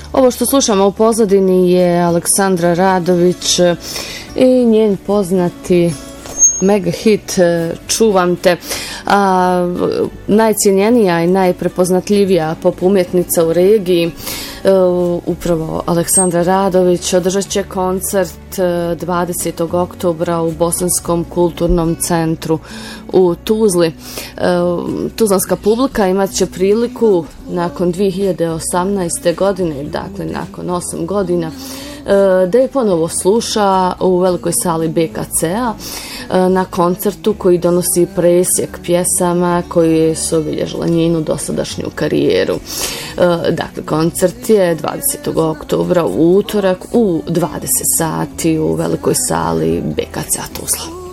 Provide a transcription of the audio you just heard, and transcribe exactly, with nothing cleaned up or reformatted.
Ovo što slušamo u pozadini je Aleksandra Radović i njen poznati mega hit Čuvam te. A, najcijenjenija i najprepoznatljivija pop umjetnica u regiji, e, upravo Aleksandra Radović, održat će koncert dvadesetog oktobra u Bosanskom kulturnom centru u Tuzli. E, tuzlanska publika imat će priliku nakon dvije hiljade osamnaeste. godine, dakle nakon osam godina, da je ponovo sluša u velikoj sali B K C-a na koncertu koji donosi presjek pjesama koje su obilježile njenu dosadašnju karijeru. Dakle, koncert je dvadesetog oktobra u utorak u dvadeset sati u velikoj sali B K C-a Tuzla.